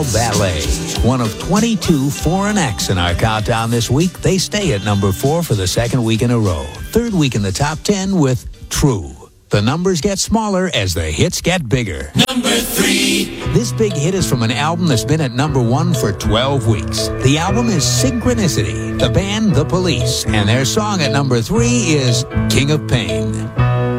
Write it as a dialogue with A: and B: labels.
A: Ballet, one of 22 foreign acts in our countdown this week. They stay at number 4 for the second week in a row. Third week in the top 10 with True. The numbers get smaller as the hits get bigger.
B: Number 3.
A: This big hit is from an album that's been at number 1 for 12 weeks. The album is Synchronicity, the band The Police, and their song at number 3 is King of Pain.